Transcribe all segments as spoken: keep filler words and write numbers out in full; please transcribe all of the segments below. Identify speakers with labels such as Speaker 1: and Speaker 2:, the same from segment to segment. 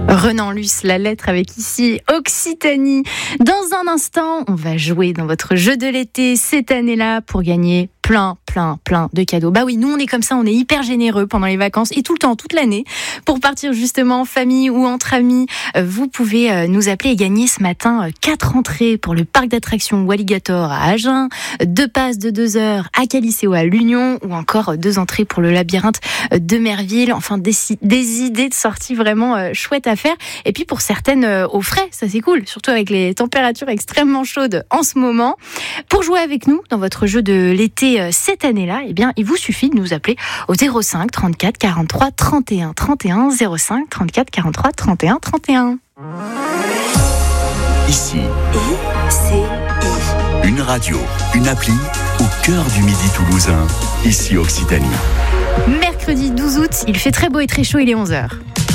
Speaker 1: Renan Luce, la lettre avec ici Occitanie. Dans un instant, on va jouer dans votre jeu de l'été cette année-là pour gagner plein, plein, plein de cadeaux. Bah oui, nous on est comme ça, on est hyper généreux pendant les vacances et tout le temps, toute l'année. Pour partir justement en famille ou entre amis, vous pouvez nous appeler et gagner ce matin quatre entrées pour le parc d'attractions Walligator à Agen, deux passes de deux heures à Caliceo à l'Union ou encore deux entrées pour le labyrinthe de Merville. Enfin, des, des idées de sortie vraiment chouettes à faire. Et puis pour certaines au frais, ça c'est cool, surtout avec les températures extrêmement chaudes en ce moment. Pour jouer avec nous dans votre jeu de l'été cette année-là, eh bien, il vous suffit de nous appeler au zéro cinq trente-quatre quarante-trois trente et un trente et un, zéro cinq trente-quatre quarante-trois trente et un trente et un.
Speaker 2: Ici,
Speaker 3: I C I.
Speaker 2: Une radio, une appli au cœur du Midi toulousain. Ici Occitanie.
Speaker 1: Mercredi douze août, il fait très beau et très chaud, il est onze heures.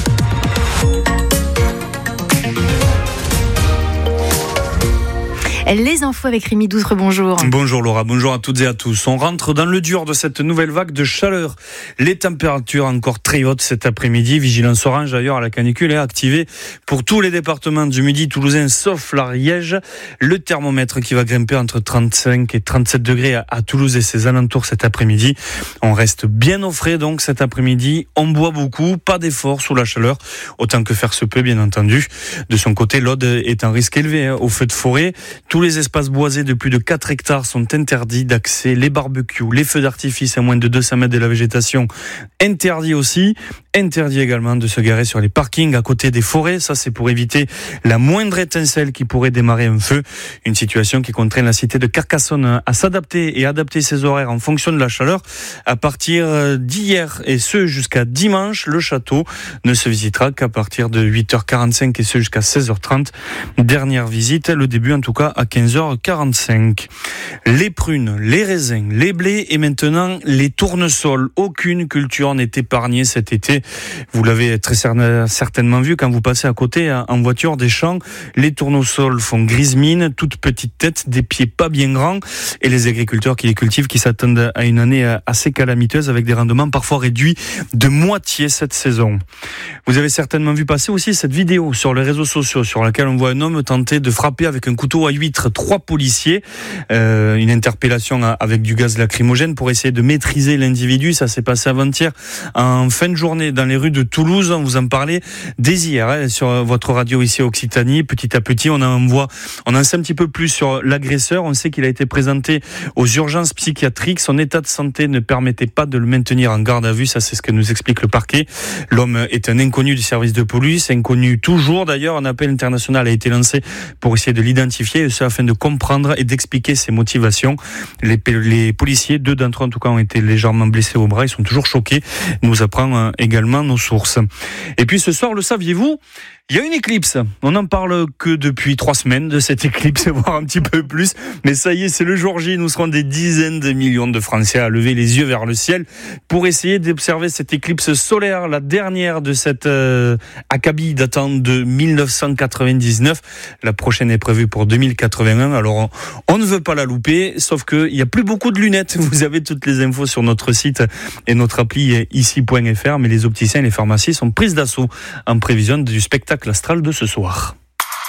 Speaker 1: Les infos avec Rémi Doutre, bonjour.
Speaker 4: Bonjour Laura, bonjour à toutes et à tous. On rentre dans le dur de cette nouvelle vague de chaleur. Les températures encore très hautes cet après-midi. Vigilance orange d'ailleurs à la canicule est activée pour tous les départements du Midi toulousain sauf l'Ariège. Le thermomètre qui va grimper entre trente-cinq et trente-sept degrés à Toulouse et ses alentours cet après-midi. On reste bien au frais donc cet après-midi. On boit beaucoup, pas d'effort sous la chaleur, autant que faire se peut bien entendu. De son côté, l'Aude est un risque élevé hein, au feu de forêt. Tous les espaces boisés de plus de quatre hectares sont interdits d'accès. Les barbecues, les feux d'artifice à moins de deux cents mètres de la végétation, interdits aussi. Interdit également de se garer sur les parkings à côté des forêts. Ça, c'est pour éviter la moindre étincelle qui pourrait démarrer un feu. Une situation qui contraint la cité de Carcassonne à s'adapter et adapter ses horaires en fonction de la chaleur. À partir d'hier et ce jusqu'à dimanche, le château ne se visitera qu'à partir de huit heures quarante-cinq et ce jusqu'à seize heures trente. Dernière visite, le début en tout cas à quinze heures quarante-cinq. Les prunes, les raisins, les blés et maintenant les tournesols. Aucune culture n'est épargnée cet été. Vous l'avez très certainement vu quand vous passez à côté en voiture des champs. Les tournesols font grise mine, toute petite tête, des pieds pas bien grands. Et les agriculteurs qui les cultivent qui s'attendent à une année assez calamiteuse avec des rendements parfois réduits de moitié cette saison. Vous avez certainement vu passer aussi cette vidéo sur les réseaux sociaux sur laquelle on voit un homme tenter de frapper avec un couteau à huître trois policiers. Euh, une interpellation avec du gaz lacrymogène pour essayer de maîtriser l'individu. Ça s'est passé avant-hier en fin de journée dans les rues de Toulouse. On vous en parlait dès hier hein, sur votre radio ici à Occitanie. Petit à petit, on en voit, on en sait un petit peu plus sur l'agresseur. On sait qu'il a été présenté aux urgences psychiatriques. Son état de santé ne permettait pas de le maintenir en garde à vue. Ça, c'est ce que nous explique le parquet. L'homme est un inconnu du service de police, inconnu toujours d'ailleurs. Un appel international a été lancé pour essayer de l'identifier, ce afin de comprendre et d'expliquer ses motivations. Les, les policiers, deux d'entre eux en tout cas, ont été légèrement blessés au bras. Ils sont toujours choqués. Nous apprend également nos sources. Et puis ce soir, le saviez-vous ? Il y a une éclipse. On n'en parle que depuis trois semaines de cette éclipse, voire un petit peu plus. Mais ça y est, c'est le jour J. Nous serons des dizaines de millions de Français à lever les yeux vers le ciel pour essayer d'observer cette éclipse solaire, la dernière de cette euh, acabit datant de dix-neuf cent quatre-vingt-dix-neuf. La prochaine est prévue pour deux mille quatre-vingt-un. Alors, on, on ne veut pas la louper, sauf qu'il n'y a plus beaucoup de lunettes. Vous avez toutes les infos sur notre site et notre appli ici point f r. Mais les opticiens et les pharmacies sont prises d'assaut en prévision du spectacle astral de ce soir.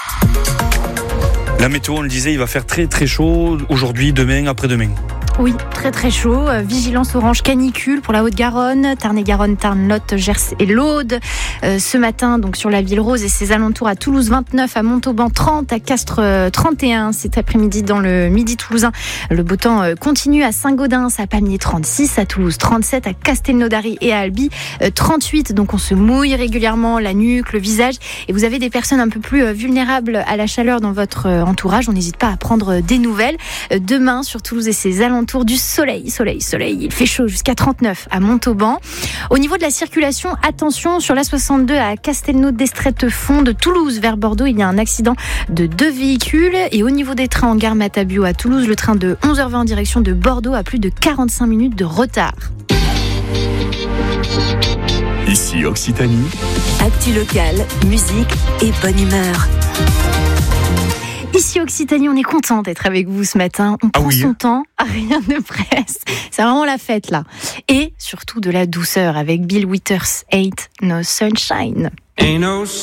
Speaker 4: La météo, on le disait, il va faire très très chaud aujourd'hui, demain, après-demain.
Speaker 1: Oui, très très chaud. Vigilance orange canicule pour la Haute-Garonne, Tarn-et-Garonne, Tarn, Lot, Gers et l'Aude. Euh, ce matin, donc sur la Ville Rose et ses alentours, à Toulouse vingt-neuf, à Montauban trente, à Castres trente et un. Cet après-midi dans le Midi toulousain, le beau temps continue à Saint-Gaudens, à Pamiers trente-six, à Toulouse trente-sept, à Castelnaudary et à Albi trente-huit. Donc on se mouille régulièrement la nuque, le visage. Et vous avez des personnes un peu plus vulnérables à la chaleur dans votre entourage. On n'hésite pas à prendre des nouvelles. Demain, sur Toulouse et ses alentours, du soleil, soleil, soleil. Il fait chaud jusqu'à trente-neuf à Montauban. Au niveau de la circulation, attention, sur la soixante-deux à Castelnau-d'Estrette-Fond, de Toulouse vers Bordeaux, il y a un accident de deux véhicules. Et au niveau des trains en gare Matabio à Toulouse, le train de onze heures vingt en direction de Bordeaux a plus de quarante-cinq minutes de retard.
Speaker 2: Ici Occitanie.
Speaker 3: Actu locale, musique et bonne humeur.
Speaker 1: Ici Occitanie, on est content d'être avec vous ce matin. On
Speaker 4: ah
Speaker 1: prend
Speaker 4: oui.
Speaker 1: son temps, rien ne presse. C'est vraiment la fête là. Et surtout de la douceur avec Bill Withers, Ain't No Sunshine.
Speaker 5: Ain't no